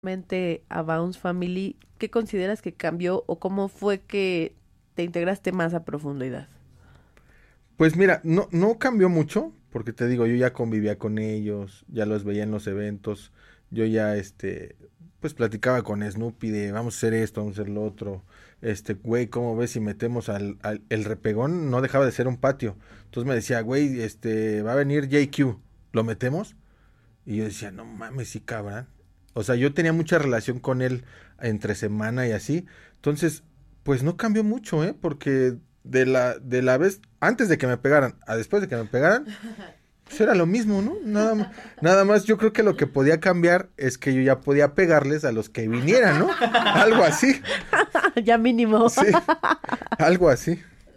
mente a Bounce Family, ¿qué consideras que cambió o cómo fue que te integraste más a profundidad? Pues mira, no cambió mucho, porque te digo, yo ya convivía con ellos, ya los veía en los eventos, yo ya, pues platicaba con Snoopy de vamos a hacer esto, vamos a hacer lo otro, güey, ¿cómo ves si metemos el repegón? No dejaba de ser un patio, entonces me decía, güey, va a venir JQ, ¿lo metemos? Y yo decía, no mames, sí cabrón. O sea, yo tenía mucha relación con él entre semana y así. Entonces, pues no cambió mucho, ¿eh? Porque de la vez, antes de que me pegaran, a después de que me pegaran, pues era lo mismo, ¿no? Nada más yo creo que lo que podía cambiar es que yo ya podía pegarles a los que vinieran, ¿no? Algo así. Ya mínimo. Sí, algo así.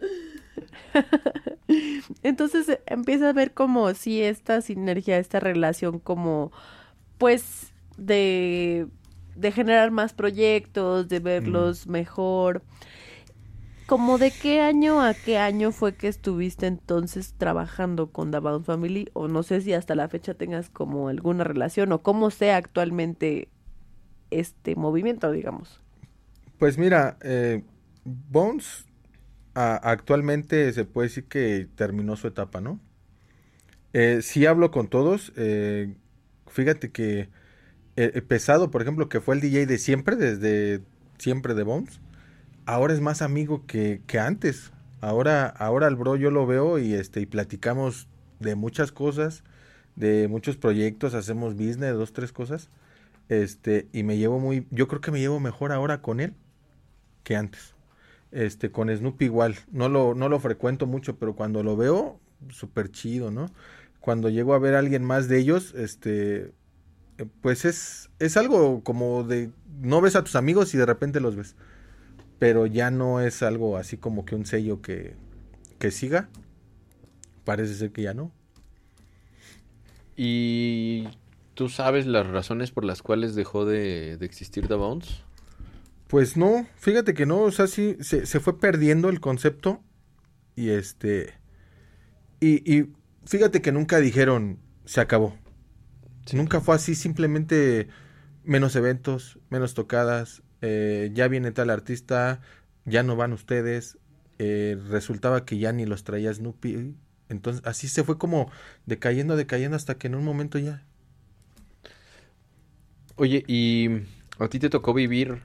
Entonces empieza a ver como si esta sinergia, esta relación como pues de generar más proyectos, de Mm. verlos mejor. ¿Como de qué año a qué año fue que estuviste entonces trabajando con The Bounce Family? O no sé si hasta la fecha tengas como alguna relación o cómo sea actualmente este movimiento, digamos. Pues mira, Bones actualmente se puede decir que terminó su etapa, ¿no? Sí hablo con todos. Fíjate que Pesado, por ejemplo, que fue el DJ de siempre, desde siempre de Bones, ahora es más amigo que antes. Ahora al bro yo lo veo y platicamos de muchas cosas, de muchos proyectos, hacemos business, dos, tres cosas. Y yo creo que me llevo mejor ahora con él que antes. Con Snoopy igual, no lo frecuento mucho, pero cuando lo veo, súper chido, ¿no? Cuando llego a ver a alguien más de ellos, pues es algo como de, no ves a tus amigos y de repente los ves, pero ya no es algo así como que un sello que siga, parece ser que ya no. ¿Y tú sabes las razones por las cuales dejó de existir The Bounce? Pues no, fíjate que no, o sea, sí, se fue perdiendo el concepto y y fíjate que nunca dijeron, se acabó. Sí. Nunca fue así, simplemente menos eventos, menos tocadas, ya viene tal artista, ya no van ustedes, resultaba que ya ni los traía Snoopy, entonces así se fue como decayendo, decayendo hasta que en un momento ya. Oye, ¿y a ti te tocó vivir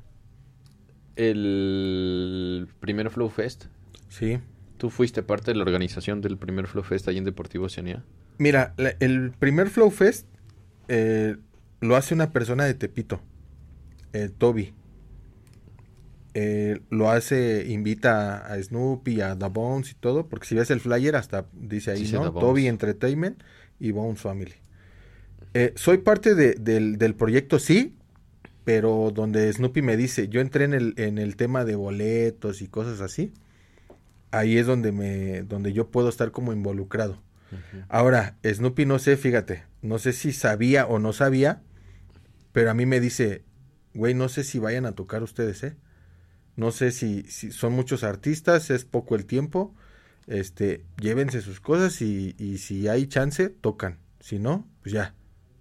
el primer Flow Fest? Sí. ¿Tú fuiste parte de la organización del primer Flow Fest ahí en Deportivo Oceanía? Mira, el primer Flow Fest eh, lo hace una persona de Tepito, Toby. Lo hace, invita a Snoopy, a The Bones y todo, porque si ves el flyer hasta dice ahí, Dice The ¿no? Toby Bones. Entertainment y Bones Family. Soy parte del proyecto, sí, pero donde Snoopy me dice, yo entré en el tema de boletos y cosas así, ahí es donde yo puedo estar como involucrado. Ujú. Ahora, Snoopy no sé, fíjate, no sé si sabía o no sabía, pero a mí me dice, güey, no sé si vayan a tocar ustedes, ¿eh? No sé si son muchos artistas, es poco el tiempo. Llévense sus cosas y si hay chance, tocan. Si no, pues ya.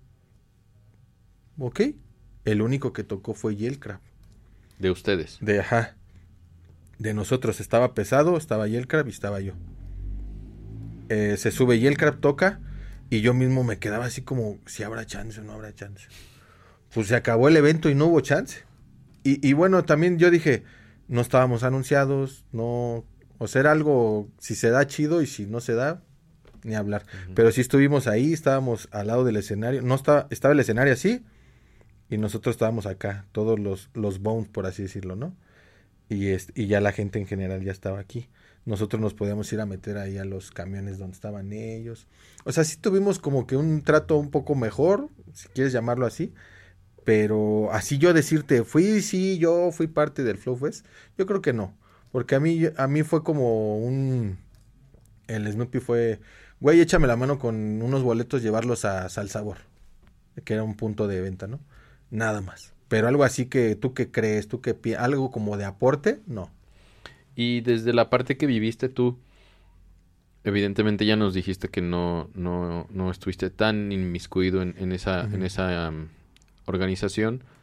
Ok. El único que tocó fue Yelcrab. De ustedes. Ajá. De nosotros estaba Pesado, estaba Yelcrab y estaba yo. Se sube Yelcrab, toca y yo mismo me quedaba así como si habrá chance o no habrá chance. Pues se acabó el evento y no hubo chance. Y bueno, también yo dije, no estábamos anunciados, no, o sea, era algo, si se da chido y si no se da, ni hablar. Ujú. Pero sí estuvimos ahí, estábamos al lado del escenario, no estaba el escenario así y nosotros estábamos acá, todos los bones, por así decirlo, ¿no? Y ya la gente en general ya estaba aquí. Nosotros nos podíamos ir a meter ahí a los camiones donde estaban ellos. O sea, sí tuvimos como que un trato un poco mejor, si quieres llamarlo así, pero así yo decirte, sí, yo fui parte del Flow Fest, yo creo que no. Porque a mí fue como el Snoopy fue, güey, échame la mano con unos boletos, llevarlos a Sal Sabor, que era un punto de venta, ¿no? Nada más. Pero algo así que tú que crees, algo como de aporte, no. Y desde la parte que viviste tú, evidentemente ya nos dijiste que no estuviste tan inmiscuido en esa Ujú. organización.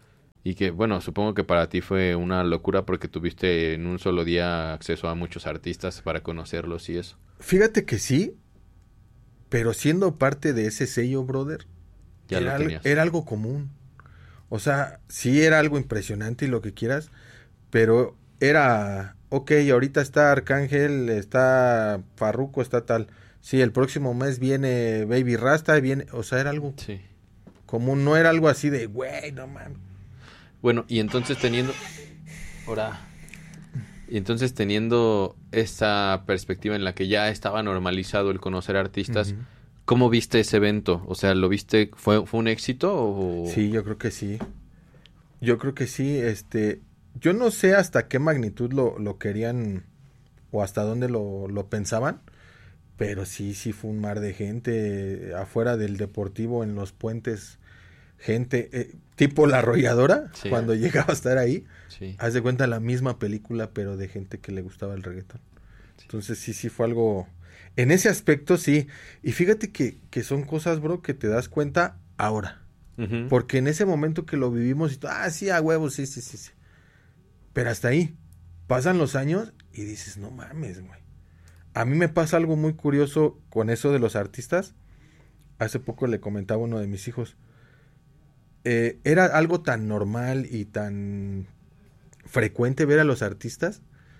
Y que, bueno, supongo que para ti fue una locura porque tuviste en un solo día acceso a muchos artistas para conocerlos y eso. Fíjate que sí, pero siendo parte de ese sello, brother, Ya lo tenías. era algo común. O sea, sí era algo impresionante y lo que quieras, pero era, ok, ahorita está Arcángel, está Farruko, está tal. Sí, el próximo mes viene Baby Rasta, viene, o sea, era algo Sí. común, no era algo así de, güey, no mames. Bueno, y entonces teniendo... Ahora... Y entonces teniendo esta perspectiva en la que ya estaba normalizado el conocer artistas, Ujú. ¿cómo viste ese evento? O sea, ¿lo viste? ¿Fue un éxito o...? Sí, yo creo que sí. Yo creo que sí, yo no sé hasta qué magnitud lo querían o hasta dónde lo pensaban, pero sí fue un mar de gente afuera del Deportivo, en los puentes, gente, tipo La Arrolladora, Sí. cuando llegaba a estar ahí, Sí. haz de cuenta la misma película, pero de gente que le gustaba el reggaetón. Entonces sí fue algo, en ese aspecto sí, y fíjate que son cosas, bro, que te das cuenta ahora. Ujú. Porque en ese momento que lo vivimos y sí, a huevo, sí. Pero hasta ahí, pasan los años y dices, no mames, güey. A mí me pasa algo muy curioso con eso de los artistas. Hace poco le comentaba a uno de mis hijos. Era algo tan normal y tan frecuente ver a los artistas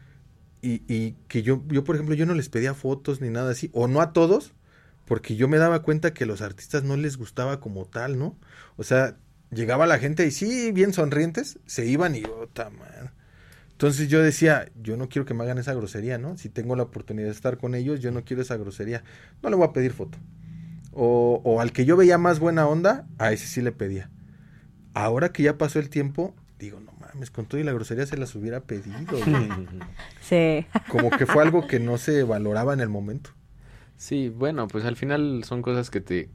y que yo, por ejemplo, yo no les pedía fotos ni nada así, o no a todos, porque yo me daba cuenta que a los artistas no les gustaba como tal, ¿no? O sea, llegaba la gente y sí, bien sonrientes, se iban y man. Entonces yo decía, yo no quiero que me hagan esa grosería, ¿no? Si tengo la oportunidad de estar con ellos, yo no quiero esa grosería. No le voy a pedir foto. O al que yo veía más buena onda, a ese sí le pedía. Ahora que ya pasó el tiempo, digo, no mames, con todo y la grosería se las hubiera pedido, güey. Sí. Como que fue algo que no se valoraba en el momento. Sí, bueno, pues al final son cosas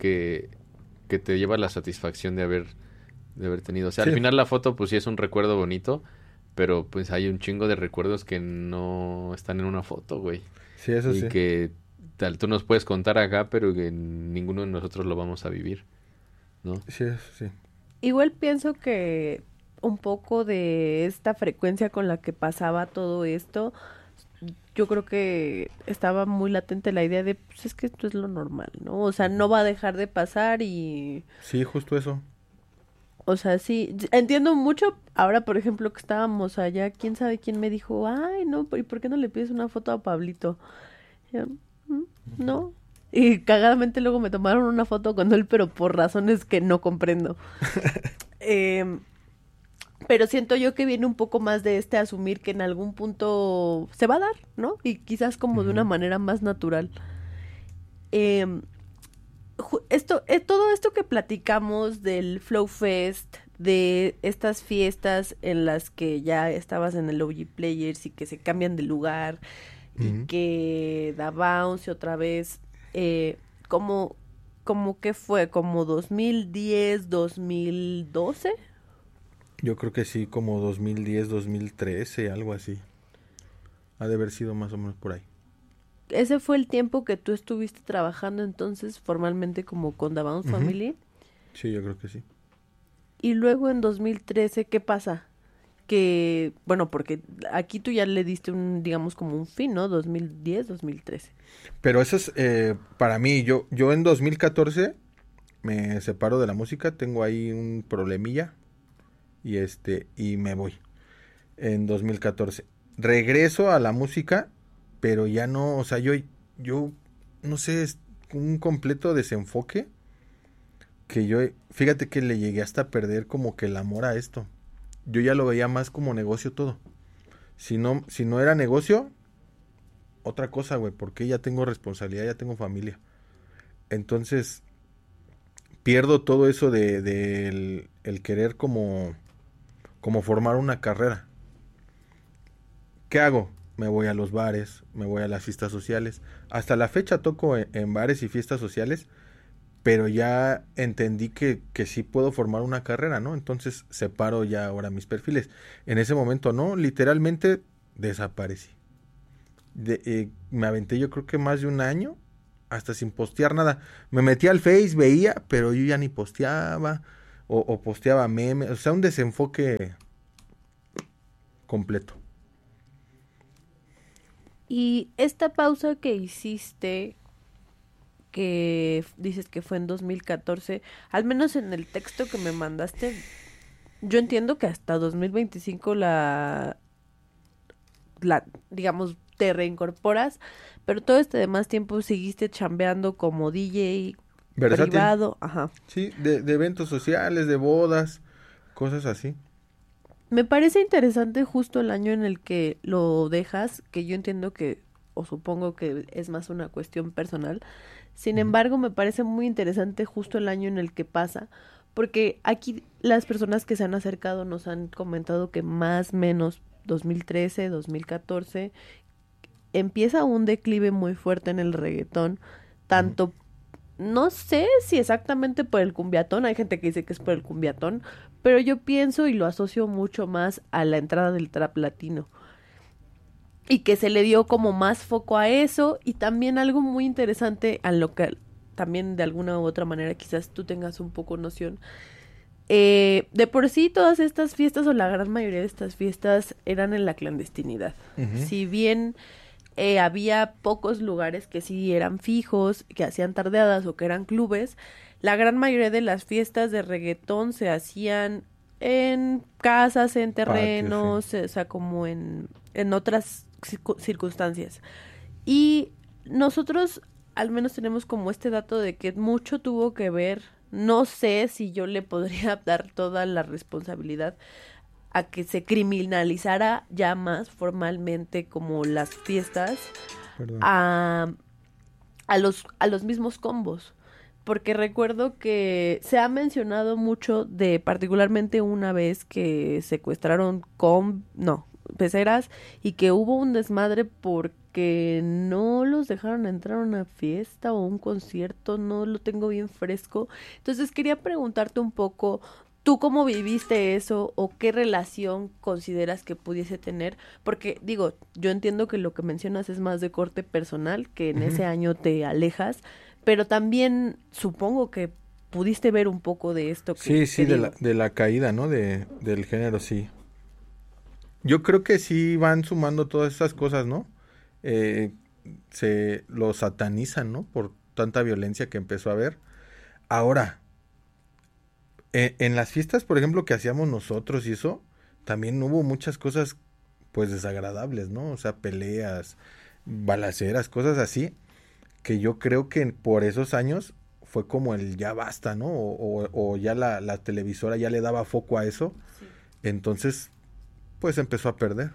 que te lleva la satisfacción de haber tenido. O sea, al Sí. final la foto pues sí es un recuerdo bonito, pero pues hay un chingo de recuerdos que no están en una foto, güey. Sí, eso Y sí. que tal, tú nos puedes contar acá, pero que ninguno de nosotros lo vamos a vivir, ¿no? Sí, eso sí. Igual pienso que un poco de esta frecuencia con la que pasaba todo esto, yo creo que estaba muy latente la idea de, pues es que esto es lo normal, ¿no? O sea, no va a dejar de pasar y, Sí, justo eso. o sea, sí, entiendo mucho. Ahora, por ejemplo, que estábamos allá, quién sabe quién me dijo, ay, no, ¿y por qué no le pides una foto a Pablito? Y yo, "Mm, no. Y cagadamente luego me tomaron una foto con él, pero por razones que no comprendo. Em, pero siento yo que viene un poco más de este asumir que en algún punto se va a dar, ¿no? Y quizás como de una Ujú. manera más natural. Em, todo esto que platicamos del Flow Fest, de estas fiestas en las que ya estabas en el OG Players y que se cambian de lugar y Ujú. que da bounce otra vez, eh, como, como que fue, como 2010, 2012. Yo creo que sí, como 2010, 2013, algo así. Ha de haber sido más o menos por ahí. Ese fue el tiempo que tú estuviste trabajando entonces formalmente como con The Bounce Ujú. Family. Sí, yo creo que sí. Y luego en 2013, ¿qué pasa? Que, bueno, porque aquí tú ya le diste un, digamos, como un fin, ¿no? 2010, 2013. Pero eso es, para mí, yo en 2014 me separo de la música, tengo ahí un problemilla y me voy en 2014. Regreso a la música, pero ya no, o sea, yo no sé, es un completo desenfoque que fíjate que le llegué hasta a perder como que el amor a esto. Yo ya lo veía más como negocio todo. Si no era negocio, otra cosa, güey, porque ya tengo responsabilidad, ya tengo familia. Entonces, pierdo todo eso de el querer como formar una carrera. ¿Qué hago? Me voy a los bares, me voy a las fiestas sociales. Hasta la fecha toco en bares y fiestas sociales, pero ya entendí que sí puedo formar una carrera, ¿no? Entonces separo ya ahora mis perfiles. En ese momento no, literalmente desaparecí. Me aventé yo creo que más de un año hasta sin postear nada. Me metí al Face, veía, pero yo ya ni posteaba. o posteaba memes, o sea, un desenfoque completo. Y esta pausa que hiciste, que dices que fue en 2014, al menos en el texto que me mandaste, yo entiendo que hasta 2025 digamos, te reincorporas, pero todo este demás tiempo seguiste chambeando como DJ Versátil. privado, ajá. Sí, de eventos sociales, de bodas, cosas así. Me parece interesante justo el año en el que lo dejas, que yo entiendo que, o supongo que es más una cuestión personal. Sin embargo, me parece muy interesante justo el año en el que pasa, porque aquí las personas que se han acercado nos han comentado que más o menos 2013, 2014, empieza un declive muy fuerte en el reggaetón, tanto, no sé si exactamente por el cumbiatón, hay gente que dice que es por el cumbiatón, pero yo pienso y lo asocio mucho más a la entrada del trap latino. Y que se le dio como más foco a eso y también algo muy interesante a lo que también de alguna u otra manera quizás tú tengas un poco noción. De por sí todas estas fiestas o la gran mayoría de estas fiestas eran en la clandestinidad. Si bien había pocos lugares que sí eran fijos, que hacían tardeadas o que eran clubes, la gran mayoría de las fiestas de reggaetón se hacían en casas, en terrenos, Patios, o sea, como en otras circunstancias. Y nosotros al menos tenemos como este dato de que mucho tuvo que ver, no sé si yo le podría dar toda la responsabilidad a que se criminalizara ya más formalmente como las fiestas perdón. a los mismos combos. Porque recuerdo que se ha mencionado mucho de particularmente una vez que secuestraron peceras y que hubo un desmadre porque no los dejaron entrar a una fiesta o un concierto, no lo tengo bien fresco. Entonces quería preguntarte un poco, ¿tú cómo viviste eso o qué relación consideras que pudiese tener? Porque digo, yo entiendo que lo que mencionas es más de corte personal, que en ese año te alejas, pero también supongo que pudiste ver un poco de esto que Sí, te digo. de la caída, ¿no? Del género, sí. Yo creo que sí van sumando todas esas cosas, ¿no? Eh, Se lo satanizan, ¿no? Por tanta violencia que empezó a haber. Ahora, en las fiestas, por ejemplo, que hacíamos nosotros y eso, también hubo muchas cosas, pues, desagradables, ¿no? O sea, peleas, balaceras, cosas así, que yo creo que por esos años fue como el ya basta, ¿no? O ya la televisora ya le daba foco a eso, entonces, pues, empezó a perder.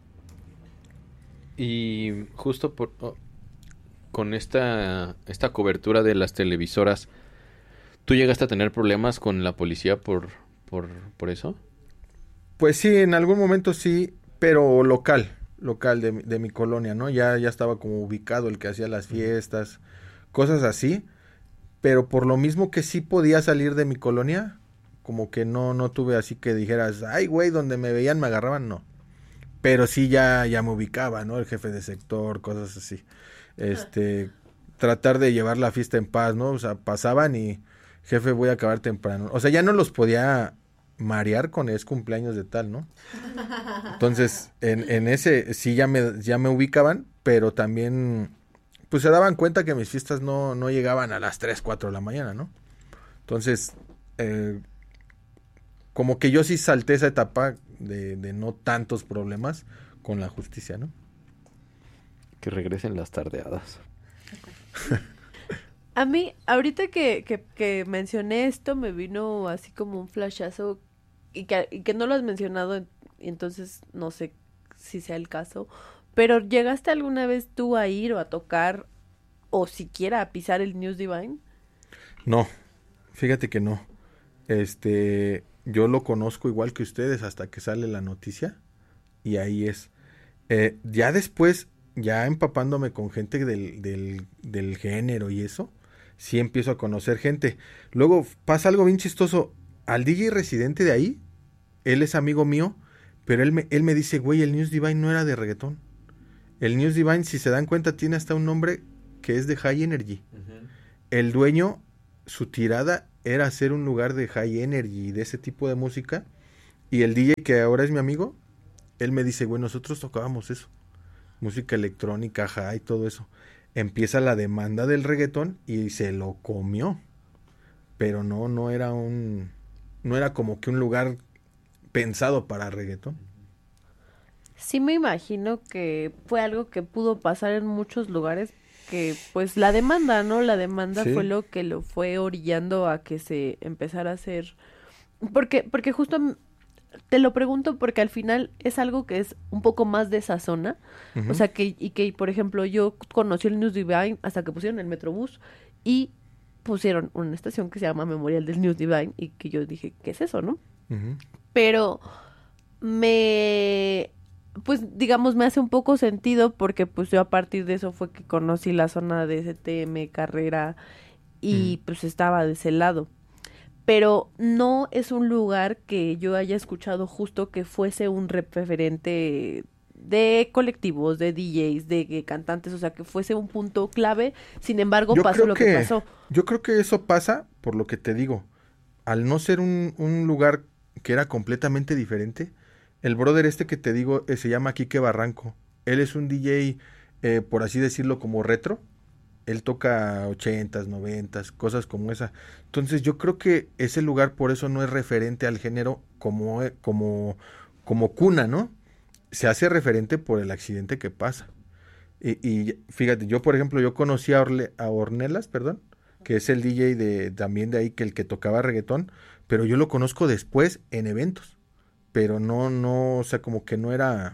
Y justo con esta cobertura de las televisoras, ¿tú llegaste a tener problemas con la policía por eso? Pues sí, en algún momento sí, pero local de mi colonia, ¿no? Ya estaba como ubicado el que hacía las fiestas, cosas así, pero por lo mismo que sí podía salir de mi colonia, como que no tuve así que dijeras, ay, güey, donde me veían me agarraban, no. Pero sí ya me ubicaba, ¿no? El jefe de sector, cosas así. Este, Tratar de llevar la fiesta en paz, ¿no? O sea, pasaban y, jefe, voy a acabar temprano. O sea, ya no los podía marear con es cumpleaños de tal, ¿no? Entonces, en ese sí ya me ubicaban, pero también, pues se daban cuenta que mis fiestas no llegaban a las 3 4 de la mañana, ¿no? Entonces, eh, como que yo sí salté esa etapa de no tantos problemas con la justicia, ¿no? Que regresen las tardeadas. A mí, ahorita que mencioné esto, me vino así como un flashazo y que no lo has mencionado, y entonces no sé si sea el caso, pero ¿llegaste alguna vez tú a ir o a tocar o siquiera a pisar el News Divine? No, fíjate que no. Yo lo conozco igual que ustedes hasta que sale la noticia y ahí es. Ya después, ya empapándome con gente del género y eso, sí empiezo a conocer gente. Luego pasa algo bien chistoso. Al DJ residente de ahí, él es amigo mío, pero él me dice, güey, el News Divine no era de reggaetón. El News Divine, si se dan cuenta, tiene hasta un nombre que es de High Energy. El dueño, su tirada era ser un lugar de high energy, de ese tipo de música. Y el DJ, que ahora es mi amigo, él me dice, güey, nosotros tocábamos eso. Música electrónica, high, todo eso. Empieza la demanda del reggaetón y se lo comió. Pero no era no era como que un lugar pensado para reggaetón. Sí me imagino que fue algo que pudo pasar en muchos lugares, que pues la demanda, ¿no? La demanda fue Sí. lo que lo fue orillando a que se empezara a hacer. Porque justo te lo pregunto porque al final es algo que es un poco más de esa zona. O Ujú. sea que, por ejemplo, yo conocí el News Divine hasta que pusieron el Metrobús y pusieron una estación que se llama Memorial del News Divine y que yo dije, ¿qué es eso, no? Ujú. Pero me, pues digamos, me hace un poco sentido porque pues yo a partir de eso fue que conocí la zona de STM, Carrera Ujú. y pues estaba de ese lado. Pero no es un lugar que yo haya escuchado justo que fuese un referente de colectivos, de DJs, de cantantes, o sea, que fuese un punto clave. Sin embargo, Yo pasó creo lo que que, pasó. yo creo que eso pasa por lo que te digo. Al no ser un lugar que era completamente diferente, el brother este que te digo se llama Quique Barranco. Él es un DJ, por así decirlo, como retro. Él toca ochentas, noventas, cosas como esa. Entonces yo creo que ese lugar por eso no es referente al género como cuna, ¿no? Se hace referente por el accidente que pasa. Y fíjate, yo por ejemplo, yo conocí a Ornelas, perdón, que es el DJ también de ahí, que el que tocaba reggaetón, pero yo lo conozco después en eventos, pero o sea, como que no era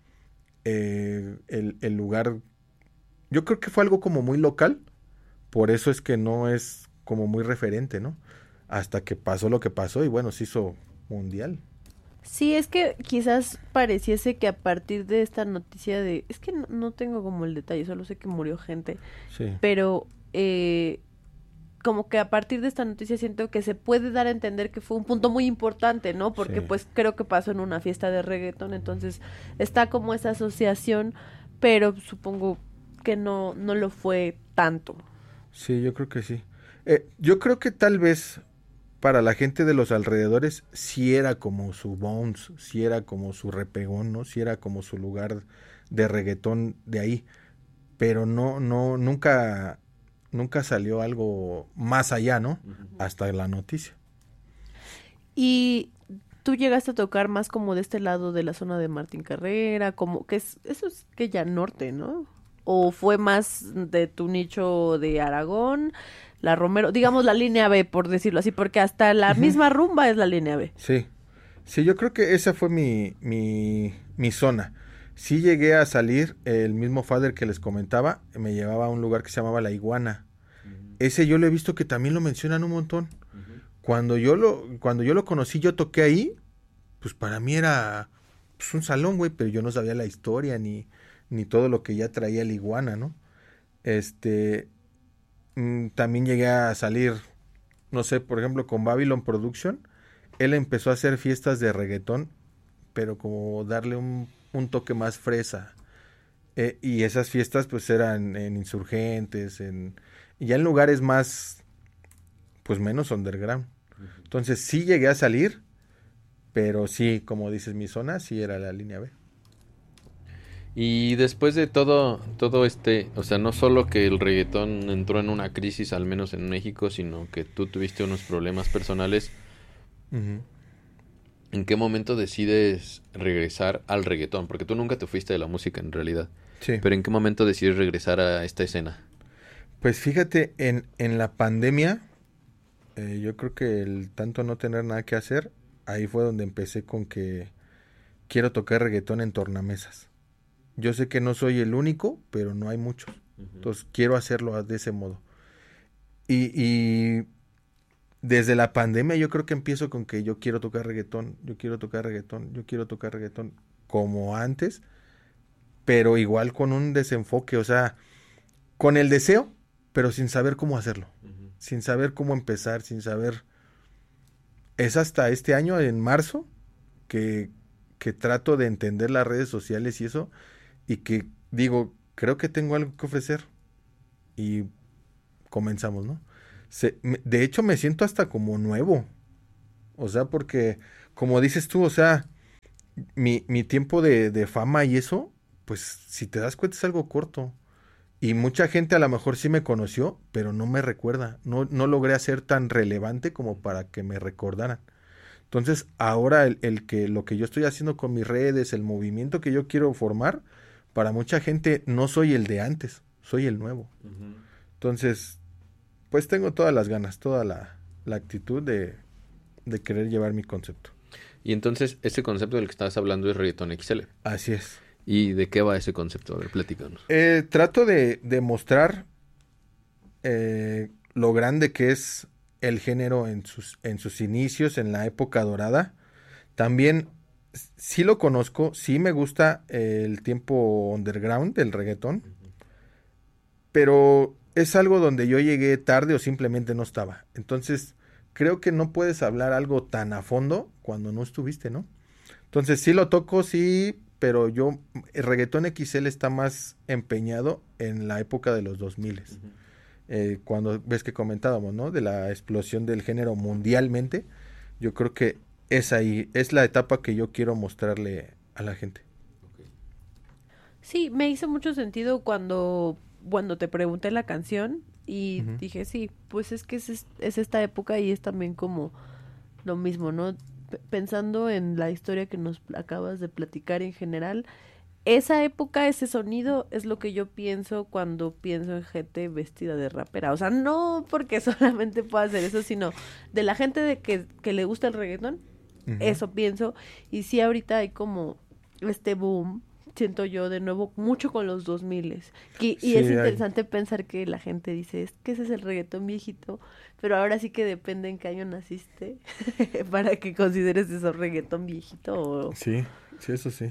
el lugar, yo creo que fue algo como muy local, por eso es que no es como muy referente, ¿no? Hasta que pasó lo que pasó y bueno, se hizo mundial. Sí, es que quizás pareciese que a partir de esta noticia de... Es que no tengo como el detalle, solo sé que murió gente, Sí, pero como que a partir de esta noticia siento que se puede dar a entender que fue un punto muy importante, ¿no? Porque sí. pues creo que pasó en una fiesta de reggaetón, entonces está como esa asociación, pero supongo que no lo fue tanto. Sí, yo creo que sí. Yo creo que tal vez para la gente de los alrededores sí era como su bounce, sí era como su repegón, ¿no? Sí era como su lugar de reggaetón de ahí, pero nunca salió algo más allá, ¿no? Hasta la noticia. Y tú llegaste a tocar más como de este lado de la zona de Martín Carrera, como que es, eso es que ya norte, ¿no? O fue más de tu nicho de Aragón, la Romero, digamos la línea B, por decirlo así, porque hasta la Ujú. misma rumba es la línea B. Sí, sí, yo creo que esa fue mi zona. Sí llegué a salir, el mismo father que les comentaba, me llevaba a un lugar que se llamaba La Iguana. Ese yo lo he visto que también lo mencionan un montón. Cuando yo lo conocí, yo toqué ahí, pues para mí era pues, un salón, güey, pero yo no sabía la historia ni todo lo que ya traía la iguana, ¿no? Este, también llegué a salir, no sé, por ejemplo, con Babylon Production. Él empezó a hacer fiestas de reggaetón, pero como darle un toque más fresa. Y esas fiestas pues eran en insurgentes, y ya en lugares más, pues menos underground. Entonces sí llegué a salir, pero sí, como dices, mi zona sí era la línea B. Y después de todo o sea, no solo que el reggaetón entró en una crisis, al menos en México, sino que tú tuviste unos problemas personales, Ujú. ¿en qué momento decides regresar al reggaetón? Porque tú nunca te fuiste de la música en realidad, Sí. pero ¿en qué momento decides regresar a esta escena? Pues fíjate, en la pandemia, yo creo que el tanto no tener nada que hacer, ahí fue donde empecé con que quiero tocar reggaetón en tornamesas. Yo sé que no soy el único, pero no hay muchos. Entonces quiero hacerlo de ese modo. Y desde la pandemia yo creo que empiezo con que yo quiero tocar reggaetón, yo quiero tocar reggaetón, yo quiero tocar reggaetón, como antes, pero igual con un desenfoque, o sea, con el deseo, pero sin saber cómo hacerlo, sin saber cómo empezar, sin saber. Es hasta este año, en marzo, que, que trato de entender las redes sociales y eso, y que digo, creo que tengo algo que ofrecer. Y comenzamos, ¿no? De hecho, me siento hasta como nuevo. O sea, porque, como dices tú, o sea, mi tiempo de fama y eso, pues si te das cuenta es algo corto. Y mucha gente a lo mejor sí me conoció, pero no me recuerda. No logré hacer tan relevante como para que me recordaran. Entonces, ahora lo que yo estoy haciendo con mis redes, el movimiento que yo quiero formar, para mucha gente no soy el de antes, soy el nuevo. Entonces, pues tengo todas las ganas, toda la actitud de querer llevar mi concepto. Y entonces, ese concepto del que estabas hablando es Reggaetón XL. Así es. ¿Y de qué va ese concepto? A ver, platícanos. Trato de mostrar lo grande que es el género en sus inicios, en la época dorada. También sí lo conozco, sí me gusta el tiempo underground del reggaetón, pero es algo donde yo llegué tarde o simplemente no estaba. Entonces, creo que no puedes hablar algo tan a fondo cuando no estuviste, ¿no? Entonces, sí lo toco, sí, pero el reggaetón XL está más empeñado en la época de los 2000. Cuando ves que comentábamos, ¿no? De la explosión del género mundialmente, yo creo que es ahí, es la etapa que yo quiero mostrarle a la gente. Sí, me hizo mucho sentido cuando te pregunté la canción y dije, sí, pues es que es esta época y es también como lo mismo, ¿no? Pensando en la historia que nos acabas de platicar en general, esa época, ese sonido es lo que yo pienso cuando pienso en gente vestida de rapera. O sea, no porque solamente pueda hacer eso, sino de la gente de que le gusta el reggaetón. Eso pienso. Y sí, ahorita hay como este boom, siento yo, de nuevo, mucho con los 2000. Y sí, es interesante pensar que la gente dice, es que ese es el reggaetón viejito, pero ahora sí que depende en qué año naciste para que consideres eso reggaetón viejito. O... Sí, eso sí.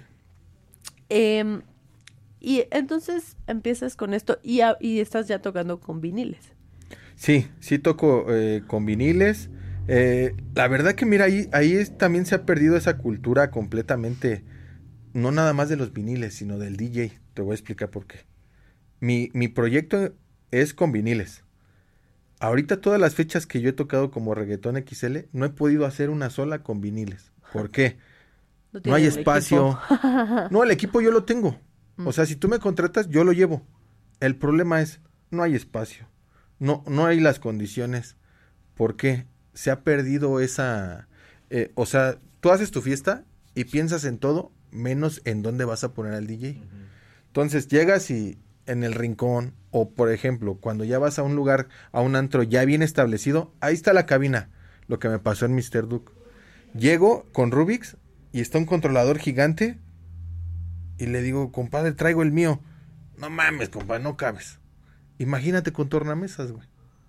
Y entonces empiezas con esto y estás ya tocando con viniles. Sí toco con viniles. La verdad que mira, ahí también se ha perdido esa cultura completamente, no nada más de los viniles, sino del DJ. Te voy a explicar por qué. Mi proyecto es con viniles. Ahorita todas las fechas que yo he tocado como Reggaetón XL, no he podido hacer una sola con viniles. ¿Por qué? No hay espacio. No, el equipo yo lo tengo. O sea, si tú me contratas, yo lo llevo. El problema es, no hay espacio. No hay las condiciones. ¿Por qué? Se ha perdido esa... o sea, tú haces tu fiesta y piensas en todo, menos en dónde vas a poner al DJ. Entonces, llegas y en el rincón, o por ejemplo, cuando ya vas a un lugar, a un antro ya bien establecido, ahí está la cabina. Lo que me pasó en Mr. Duke. Llego con Rubik's y está un controlador gigante y le digo, compadre, traigo el mío. No mames, compadre, no cabes. Imagínate con tornamesas, güey.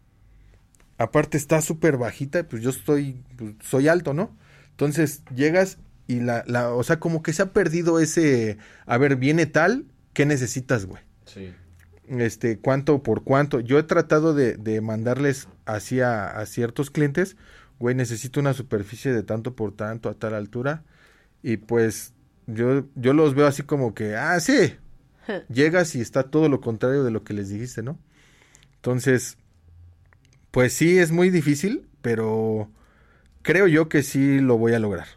Aparte está súper bajita, pues yo soy alto, ¿no? Entonces llegas y o sea, como que se ha perdido ese, a ver, viene tal, ¿qué necesitas, güey? Sí. ¿Cuánto por cuánto? Yo he tratado de mandarles así a ciertos clientes, güey, necesito una superficie de tanto por tanto a tal altura, y pues yo los veo así como que, sí, llegas y está todo lo contrario de lo que les dijiste, ¿no? Entonces, pues sí, es muy difícil, pero creo yo que sí lo voy a lograr.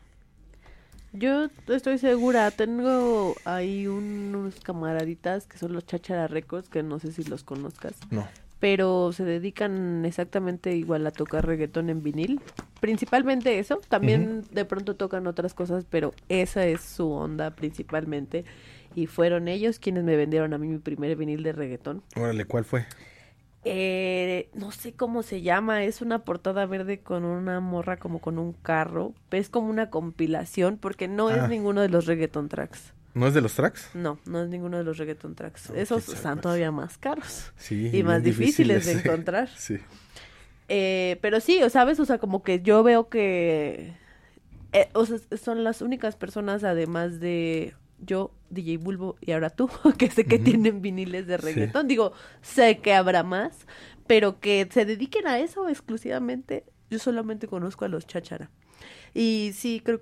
Yo estoy segura, tengo ahí unos camaraditas que son los Cháchara Records, que no sé si los conozcas. No. Pero se dedican exactamente igual a tocar reggaetón en vinil. Principalmente eso, también de pronto tocan otras cosas, pero esa es su onda principalmente. Y fueron ellos quienes me vendieron a mí mi primer vinil de reggaetón. Órale, ¿cuál fue? No sé cómo se llama, es una portada verde con una morra como con un carro, es como una compilación porque no es ninguno de los reggaeton tracks. ¿No es de los tracks? No es ninguno de los reggaeton tracks. Esos están todavía más caros. Sí, y más difíciles de encontrar. Sí. Pero sí, ¿sabes? O sea, como que yo veo que o sea, son las únicas personas, además de yo, DJ Bulbo y ahora tú, que sé que tienen viniles de reggaetón. Sí. Digo, sé que habrá más, pero que se dediquen a eso exclusivamente. Yo solamente conozco a los Cháchara. Y sí, creo que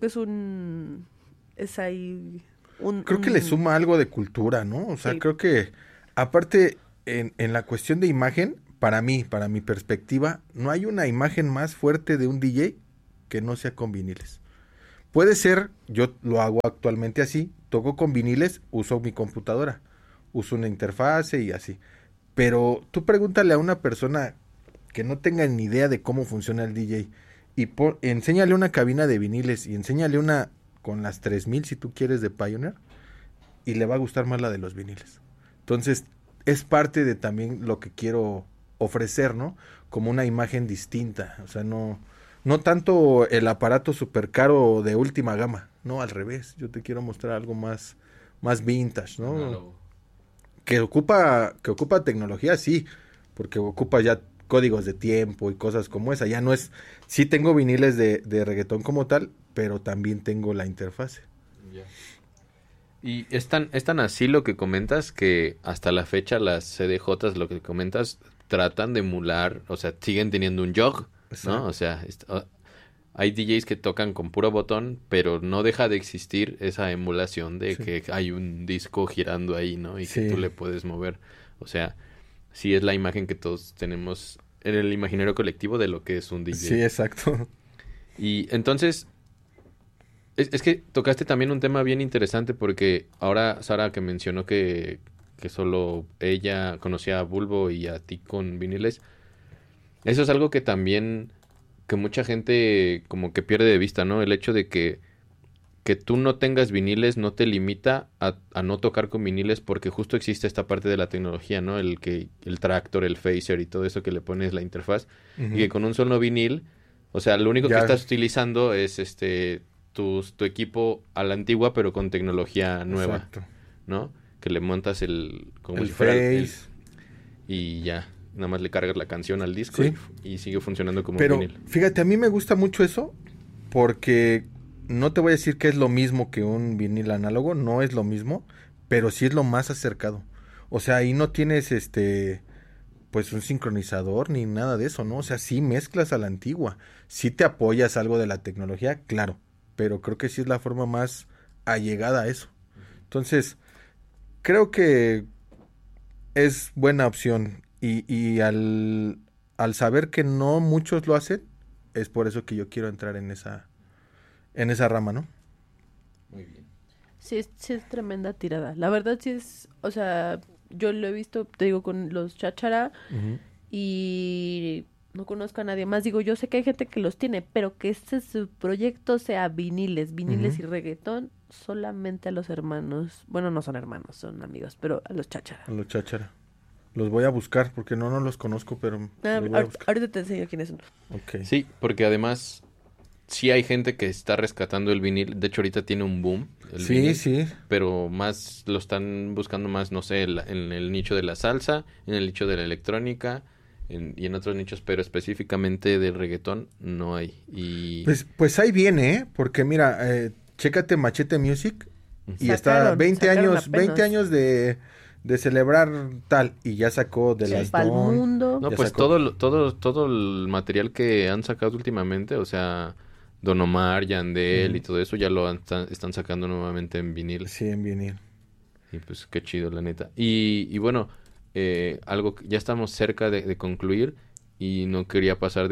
es ahí creo que le suma algo de cultura, ¿no? O sea, sí. Creo que aparte en la cuestión de imagen, para mí, para mi perspectiva, no hay una imagen más fuerte de un DJ que no sea con viniles. Puede ser, yo lo hago actualmente así, toco con viniles, uso mi computadora, uso una interfase y así. Pero tú pregúntale a una persona que no tenga ni idea de cómo funciona el DJ y enséñale una cabina de viniles y enséñale una con las 3000 si tú quieres de Pioneer y le va a gustar más la de los viniles. Entonces, es parte de también lo que quiero ofrecer, ¿no? Como una imagen distinta, o sea, no tanto el aparato súper caro de última gama, no, al revés, yo te quiero mostrar algo más vintage, ¿no? Análogo. Que ocupa tecnología, sí, porque ocupa ya códigos de tiempo y cosas como esa, ya no es, sí tengo viniles de reggaetón como tal, pero también tengo la interfase. Ya. Y es tan así lo que comentas que hasta la fecha las CDJs, lo que comentas, tratan de emular, o sea, siguen teniendo un jog, ¿no? O sea, hay DJs que tocan con puro botón, pero no deja de existir esa emulación de que hay un disco girando ahí, ¿no? Y que tú le puedes mover. O sea, sí es la imagen que todos tenemos en el imaginario colectivo de lo que es un DJ. Sí, exacto. Y entonces, es que tocaste también un tema bien interesante porque ahora Sara que mencionó que solo ella conocía a Bulbo y a ti con viniles, eso es algo que también, que mucha gente como que pierde de vista, ¿no? El hecho de que tú no tengas viniles no te limita a no tocar con viniles porque justo existe esta parte de la tecnología, ¿no? El tractor, el phaser y todo eso que le pones la interfaz y que con un solo vinil, o sea, lo único que estás utilizando es tu equipo a la antigua pero con tecnología nueva. Exacto. ¿No? Que le montas como el si fuera face y ya, nada más le cargas la canción al disco y sigue funcionando como pero, vinil. Fíjate, a mí me gusta mucho eso porque no te voy a decir que es lo mismo que un vinil análogo, no es lo mismo, pero sí es lo más acercado. O sea, ahí no tienes pues un sincronizador ni nada de eso, ¿no? O sea, sí mezclas a la antigua, sí te apoyas algo de la tecnología, claro, pero creo que sí es la forma más allegada a eso. Entonces, creo que es buena opción y al saber que no muchos lo hacen, es por eso que yo quiero entrar en esa rama, ¿no? Muy bien. Sí, es tremenda tirada. La verdad sí es, o sea, yo lo he visto, te digo, con los cháchara y no conozco a nadie más. Digo, yo sé que hay gente que los tiene, pero que su proyecto sea viniles y reggaetón, solamente a los hermanos. Bueno, no son hermanos, son amigos, pero a los cháchara. A los cháchara. Los voy a buscar porque no los conozco, pero ahorita te enseño quiénes son. Okay. Sí, porque además sí hay gente que está rescatando el vinil. De hecho, ahorita tiene un boom. Sí. Pero más lo están buscando más, no sé, en el nicho de la salsa, en el nicho de la electrónica y en otros nichos, pero específicamente del reggaetón no hay. Y pues ahí viene, porque mira, chécate Machete Music y está 20 años de celebrar tal y ya sacó de las mundo. No, pues todo el material que han sacado últimamente, o sea, Don Omar, Yandel y todo eso ya lo están sacando nuevamente en vinil. Sí, en vinil. Y pues qué chido, la neta. Y bueno, algo ya estamos cerca de concluir y no quería pasar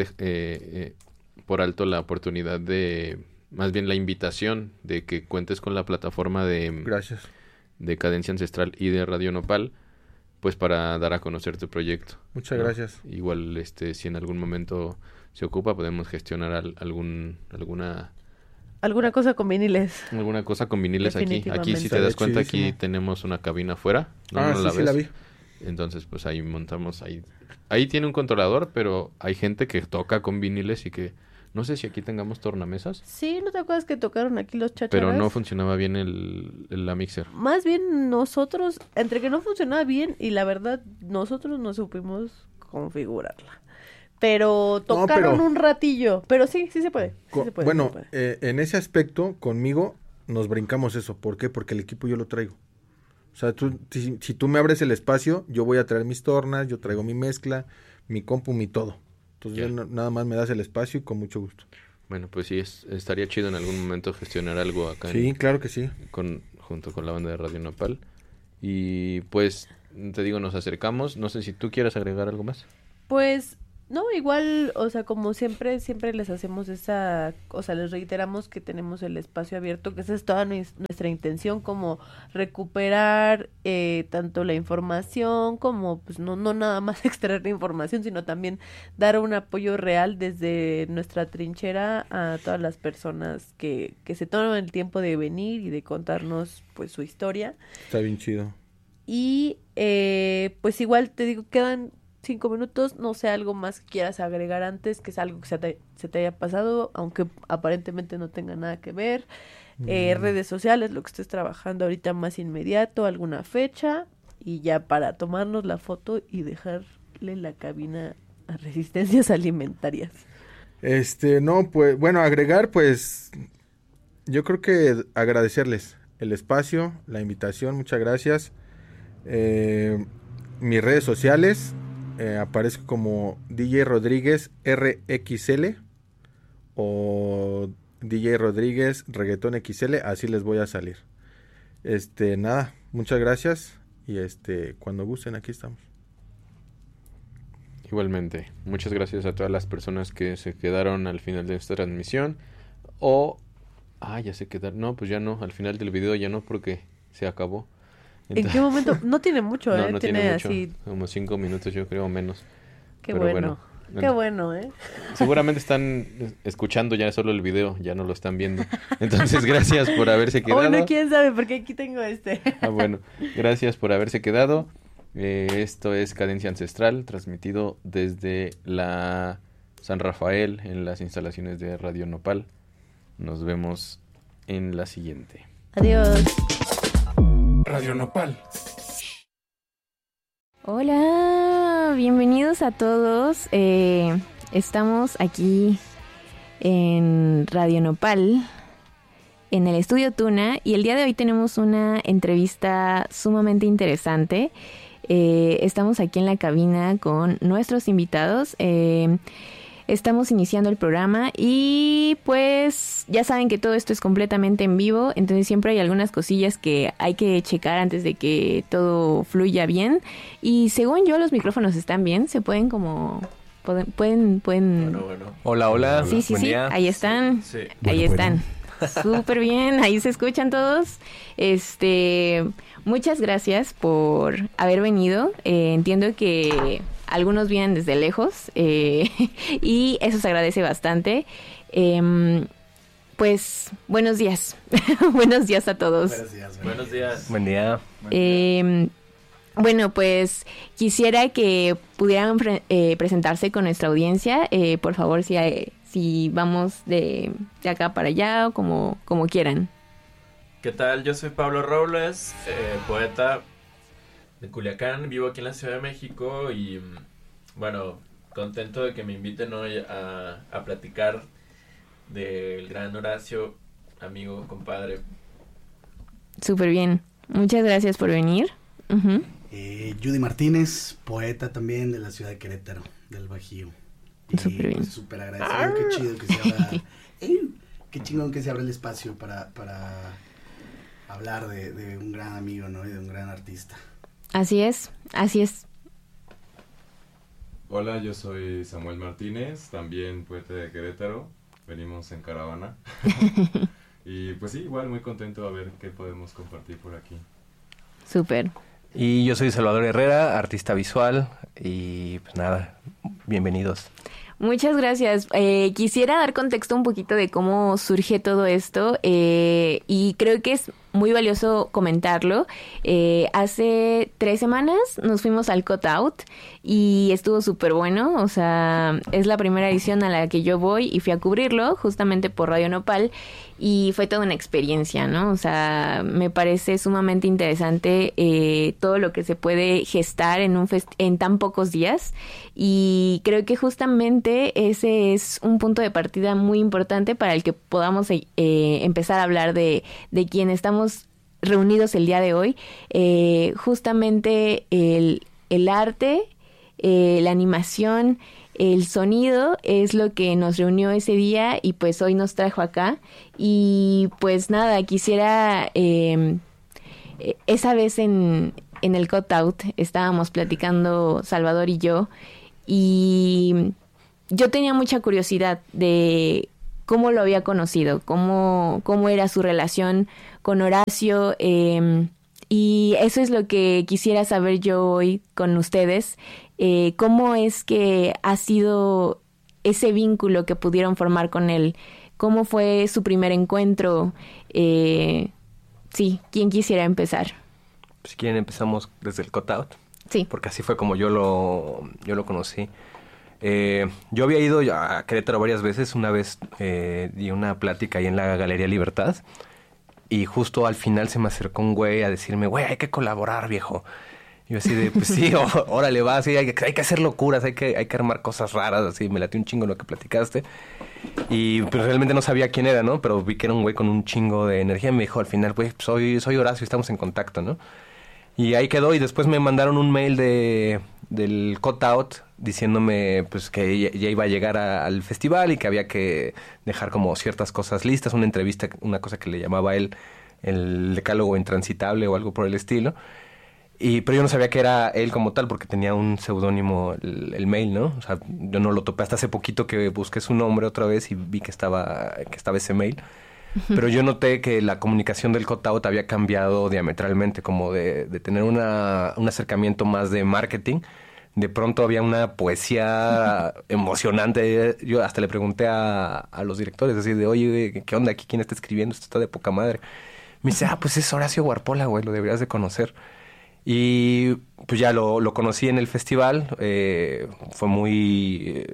por alto la oportunidad más bien la invitación de que cuentes con la plataforma Gracias. de Cadencia Ancestral y de Radio Nopal, pues para dar a conocer tu proyecto. Muchas gracias. Igual, si en algún momento se ocupa, podemos gestionar alguna cosa con viniles. Alguna cosa con viniles aquí. Aquí, si te das cuenta, aquí tenemos una cabina afuera. Sí, la vi. Entonces, pues ahí montamos, ahí tiene un controlador, pero hay gente que toca con viniles y que no sé si aquí tengamos tornamesas. Sí, ¿no te acuerdas que tocaron aquí los chácharas? Pero no funcionaba bien la mixer. Más bien nosotros, entre que no funcionaba bien y la verdad, nosotros no supimos configurarla. Pero tocaron un ratillo. Pero sí se puede. Bueno, en ese aspecto, conmigo nos brincamos eso. ¿Por qué? Porque el equipo yo lo traigo. O sea, si tú me abres el espacio, yo voy a traer mis tornas, yo traigo mi mezcla, mi compu, mi todo. Entonces nada más me das el espacio y con mucho gusto. Bueno, pues sí, estaría chido en algún momento gestionar algo acá. Sí, claro que sí. Junto con la banda de Radio Nopal. Y pues, te digo, nos acercamos. No sé si tú quieras agregar algo más. Pues, no, igual, o sea, como siempre les hacemos o sea, les reiteramos que tenemos el espacio abierto, que esa es toda nuestra intención, como recuperar tanto la información como, pues, no nada más extraer la información, sino también dar un apoyo real desde nuestra trinchera a todas las personas que se toman el tiempo de venir y de contarnos, pues, su historia. Está bien chido. Y, pues, igual te digo, quedan 5 minutos, no sé, algo más que quieras agregar antes, que es algo que se te haya pasado, aunque aparentemente no tenga nada que ver. Redes sociales, lo que estés trabajando ahorita más inmediato, alguna fecha, y ya para tomarnos la foto y dejarle la cabina a Resistencias Alimentarias. No, pues, bueno, agregar, pues, yo creo que agradecerles el espacio, la invitación, muchas gracias. Mis redes sociales, aparezco como DJ Rodríguez RXL o DJ Rodríguez Reggaetón XL, así les voy a salir. Nada, muchas gracias y cuando gusten aquí estamos. Igualmente, muchas gracias a todas las personas que se quedaron al final de esta transmisión ya se quedaron, no, pues ya no, al final del video ya no porque se acabó. Entonces, ¿en qué momento? No tiene mucho, no tiene mucho, así como 5 minutos yo creo, menos. Qué bueno. Qué bueno, Seguramente están escuchando ya solo el video, ya no lo están viendo. Entonces, gracias por haberse quedado. Bueno, quién sabe, porque aquí tengo bueno, gracias por haberse quedado. Esto es Cadencia Ancestral, transmitido desde la San Rafael, en las instalaciones de Radio Nopal. Nos vemos en la siguiente. Adiós. Radio Nopal. Hola, bienvenidos a todos. Estamos aquí en Radio Nopal, en el estudio Tuna, y el día de hoy tenemos una entrevista sumamente interesante. Estamos aquí en la cabina con nuestros invitados. Estamos iniciando el programa y pues ya saben que todo esto es completamente en vivo, entonces siempre hay algunas cosillas que hay que checar antes de que todo fluya bien. Y según yo los micrófonos están bien, se pueden como... Pueden... Bueno. Hola. Sí, Buen día. Ahí están. Sí. Ahí están. Súper bien, ahí se escuchan todos. Muchas gracias por haber venido. Entiendo que algunos vienen desde lejos y eso se agradece bastante. Pues buenos días. Buenos días a todos. Buenos días. Buen día. Bueno, pues quisiera que pudieran presentarse con nuestra audiencia. Por favor, si vamos de acá para allá o como quieran. ¿Qué tal? Yo soy Pablo Robles, poeta de Culiacán, vivo aquí en la Ciudad de México y bueno, contento de que me inviten hoy a platicar del gran Horacio, amigo, compadre. Súper bien, muchas gracias por venir. Uh-huh. Judy Martínez, poeta también de la ciudad de Querétaro, del Bajío. Súper bien. Pues, súper agradecido, qué chido que se abra, qué chingón que se abra el espacio para hablar de un gran amigo, ¿no? Y de un gran artista. Así es. Hola, yo soy Samuel Martínez, también poeta de Querétaro. Venimos en caravana. Y pues sí, igual muy contento a ver qué podemos compartir por aquí. Súper. Y yo soy Salvador Herrera, artista visual. Y pues nada, bienvenidos. Muchas gracias. Quisiera dar contexto un poquito de cómo surge todo esto y creo que es muy valioso comentarlo. Hace 3 semanas nos fuimos al Cut Out y estuvo súper bueno. O sea, es la primera edición a la que yo voy y fui a cubrirlo justamente por Radio Nopal y fue toda una experiencia, ¿no? O sea, me parece sumamente interesante todo lo que se puede gestar en tan pocos días y creo que justamente ese es un punto de partida muy importante para el que podamos empezar a hablar de quien estamos reunidos el día de hoy. Justamente el arte, la animación, el sonido es lo que nos reunió ese día y pues hoy nos trajo acá. Y pues nada, quisiera... esa vez en el Cut Out estábamos platicando Salvador y yo y yo tenía mucha curiosidad de cómo lo había conocido, cómo era su relación con Horacio, y eso es lo que quisiera saber yo hoy con ustedes, cómo es que ha sido ese vínculo que pudieron formar con él, cómo fue su primer encuentro. Sí, ¿quién quisiera empezar? Si quieren empezamos desde el cutout. Sí. Porque así fue como yo lo conocí. Yo había ido a Querétaro varias veces. Una vez di una plática ahí en la Galería Libertad. Y justo al final se me acercó un güey a decirme, güey, hay que colaborar, viejo. Y yo así de, pues sí, órale, va, sí, hay que hacer locuras, hay que armar cosas raras, así, me latió un chingo lo que platicaste. Y pues realmente no sabía quién era, ¿no? Pero vi que era un güey con un chingo de energía y me dijo al final, güey, soy Horacio, estamos en contacto, ¿no? Y ahí quedó, y después me mandaron un mail del Cutout diciéndome pues que ya iba a llegar al festival y que había que dejar como ciertas cosas listas, una entrevista, una cosa que le llamaba él el decálogo intransitable o algo por el estilo. Pero yo no sabía que era él como tal porque tenía un seudónimo el mail, ¿no? O sea, yo no lo topé hasta hace poquito que busqué su nombre otra vez y vi que estaba ese mail. Pero yo noté que la comunicación del Cutout había cambiado diametralmente, como de tener un acercamiento más de marketing. De pronto había una poesía emocionante. Yo hasta le pregunté a los directores, así de, oye, ¿qué onda aquí? ¿Quién está escribiendo? Esto está de poca madre. Me dice, pues es Horacio Guarpola, güey, lo deberías de conocer. Y pues ya lo conocí en el festival. Fue muy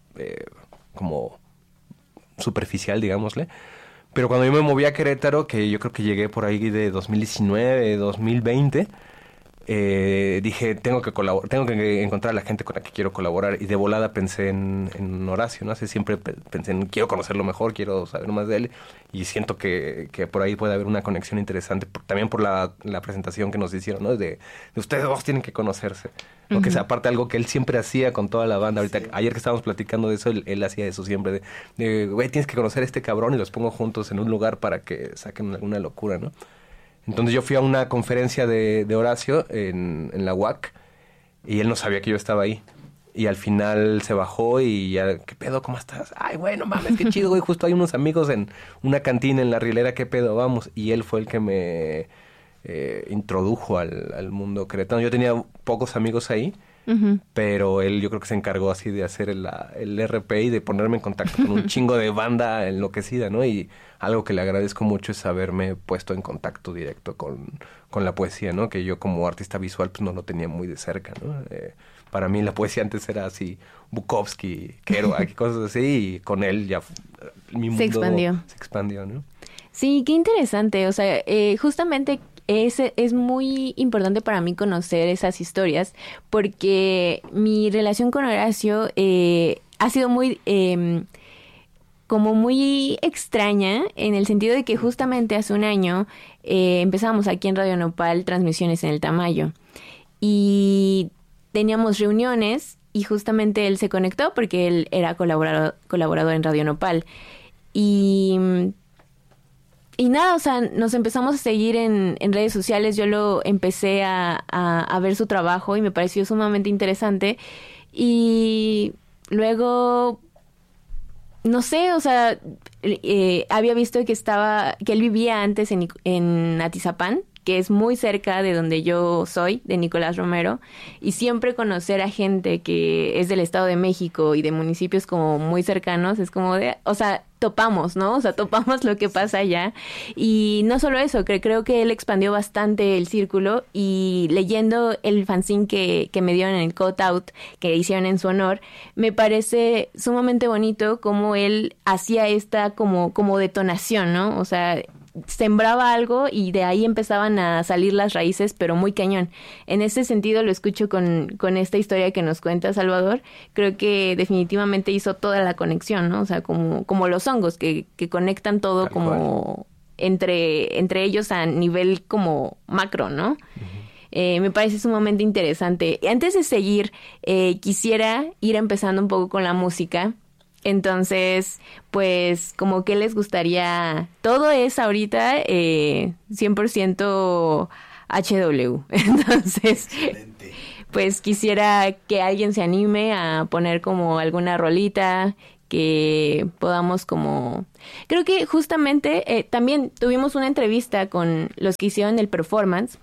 como superficial, digámosle. Pero cuando yo me moví a Querétaro, que yo creo que llegué por ahí de 2019, 2020, dije, tengo que encontrar a la gente con la que quiero colaborar. Y de volada pensé en Horacio, ¿no? Siempre pensé en, quiero conocerlo mejor, quiero saber más de él. Y siento que por ahí puede haber una conexión interesante, también por la presentación que nos hicieron, ¿no? De ustedes dos tienen que conocerse. Uh-huh. Que sea aparte algo que él siempre hacía con toda la banda. Ahorita, sí. Ayer que estábamos platicando de eso, él hacía eso siempre. Güey, tienes que conocer a este cabrón y los pongo juntos en un lugar para que saquen alguna locura, ¿no? Entonces yo fui a una conferencia de Horacio en la UAC y él no sabía que yo estaba ahí. Y al final se bajó y ya, ¿qué pedo? ¿Cómo estás? Ay, güey, no mames, qué chido, güey. Justo hay unos amigos en una cantina en La Rielera, ¿qué pedo? Vamos. Y él fue el que me introdujo al mundo queretano. Yo tenía pocos amigos ahí, uh-huh. Pero él yo creo que se encargó así de hacer el RP y de ponerme en contacto con un chingo de banda enloquecida, ¿no? Y algo que le agradezco mucho es haberme puesto en contacto directo con la poesía, ¿no? Que yo como artista visual pues no lo tenía muy de cerca, ¿no? Para mí la poesía antes era así, Bukowski, Kerouac, cosas así, y con él ya mi mundo se expandió, ¿no? Sí, qué interesante, o sea, justamente es muy importante para mí conocer esas historias, porque mi relación con Horacio ha sido muy como muy extraña, en el sentido de que justamente hace un año empezábamos aquí en Radio Nopal transmisiones en el Tamayo y teníamos reuniones y justamente él se conectó porque él era colaborador en Radio Nopal y nada, o sea, nos empezamos a seguir en redes sociales. Yo lo empecé a ver su trabajo y me pareció sumamente interesante. Y luego, no sé, o sea, había visto que él vivía antes en Atizapán, que es muy cerca de donde yo soy, de Nicolás Romero, y siempre conocer a gente que es del Estado de México y de municipios como muy cercanos, es como de, o sea, topamos, ¿no? O sea, topamos lo que pasa allá. Y no solo eso, creo que él expandió bastante el círculo, y leyendo el fanzine que me dieron en el Cutout, que hicieron en su honor, me parece sumamente bonito cómo él hacía esta como detonación, ¿no? O sea, sembraba algo y de ahí empezaban a salir las raíces, pero muy cañón. En ese sentido lo escucho con esta historia que nos cuenta Salvador. Creo que definitivamente hizo toda la conexión, ¿no? O sea, como los hongos que conectan todo. Tal como cual. entre ellos a nivel como macro, ¿no? Uh-huh. Me parece sumamente interesante. Antes de seguir, quisiera ir empezando un poco con la música. Entonces, pues, como que les gustaría, todo es ahorita 100% HW. Entonces, excelente. pues quisiera que alguien se anime a poner como alguna rolita, que podamos como... Creo que justamente también tuvimos una entrevista con los que hicieron el performance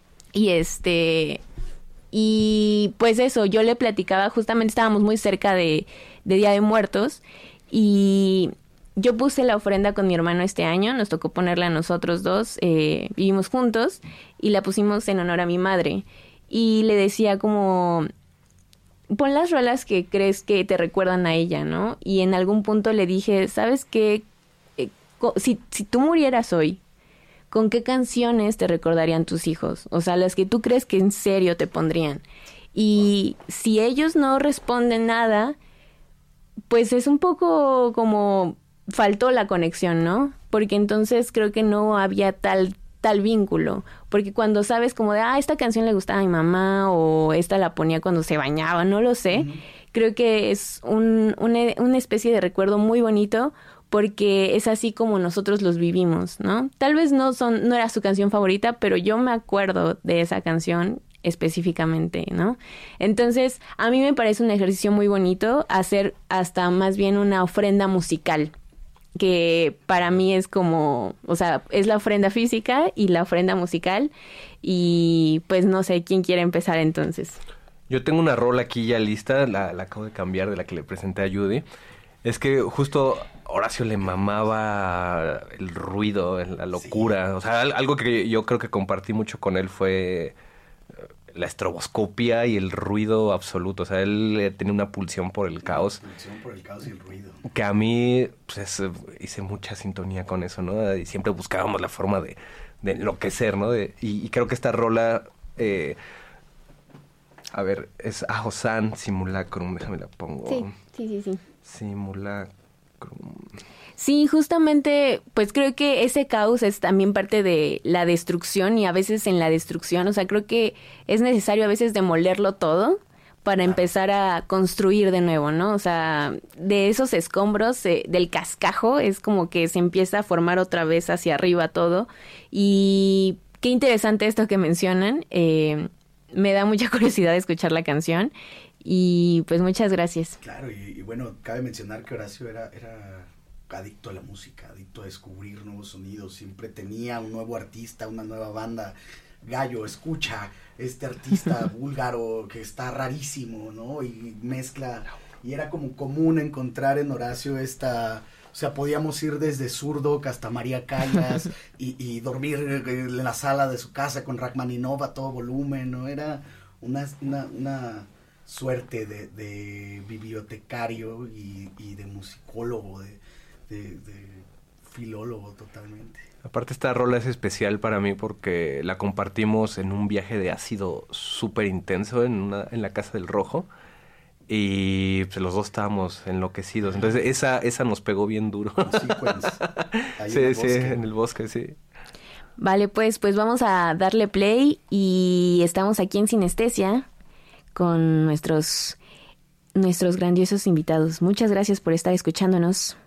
y pues eso, yo le platicaba, justamente estábamos muy cerca de Día de Muertos y yo puse la ofrenda con mi hermano este año, nos tocó ponerla a nosotros dos, vivimos juntos y la pusimos en honor a mi madre y le decía como, pon las rolas que crees que te recuerdan a ella, ¿no? Y en algún punto le dije, ¿sabes qué? Si tú murieras hoy, ¿con qué canciones te recordarían tus hijos? O sea, las que tú crees que en serio te pondrían. Y si ellos no responden nada, pues es un poco como faltó la conexión, ¿no? Porque entonces creo que no había tal vínculo. Porque cuando sabes como de, esta canción le gustaba a mi mamá o esta la ponía cuando se bañaba, no lo sé. Uh-huh. Creo que es una especie de recuerdo muy bonito porque es así como nosotros los vivimos, ¿no? Tal vez no era su canción favorita, pero yo me acuerdo de esa canción específicamente, ¿no? Entonces, a mí me parece un ejercicio muy bonito hacer hasta más bien una ofrenda musical, que para mí es como, o sea, es la ofrenda física y la ofrenda musical, y pues no sé, ¿quién quiere empezar entonces? Yo tengo una rola aquí ya lista, la acabo de cambiar de la que le presenté a Judy. Es que justo Horacio le mamaba el ruido, la locura. Sí. O sea, algo que yo creo que compartí mucho con él fue la estroboscopia y el ruido absoluto. O sea, él tenía una pulsión por el caos. Pulsión por el caos y el ruido. Que a mí, pues, hice mucha sintonía con eso, ¿no? Y siempre buscábamos la forma de enloquecer, ¿no? Y creo que esta rola... a ver, es Ajo-san Simulacrum. Déjame la pongo. Sí. Simulacrum. Sí, justamente, pues creo que ese caos es también parte de la destrucción y a veces en la destrucción, o sea, creo que es necesario a veces demolerlo todo para empezar a construir de nuevo, ¿no? O sea, de esos escombros, del cascajo, es como que se empieza a formar otra vez hacia arriba todo. Y qué interesante esto que mencionan. Me da mucha curiosidad escuchar la canción. Y pues muchas gracias. Claro, y bueno, cabe mencionar que Horacio era adicto a la música, adicto a descubrir nuevos sonidos. Siempre tenía un nuevo artista, una nueva banda. Gallo, escucha este artista búlgaro que está rarísimo, ¿no? Y mezcla, y era como común encontrar en Horacio o sea, podíamos ir desde Zurdok hasta María Callas y dormir en la sala de su casa con Rachmaninoff a todo volumen, ¿no? Era una suerte de bibliotecario y de musicólogo, de filólogo totalmente. Aparte esta rola es especial para mí porque la compartimos en un viaje de ácido súper intenso en la Casa del Rojo y pues, los dos estábamos enloquecidos. Entonces esa nos pegó bien duro. Sí, en el bosque, sí. Vale, pues vamos a darle play y estamos aquí en Sinestesia con nuestros grandiosos invitados. Muchas gracias por estar escuchándonos.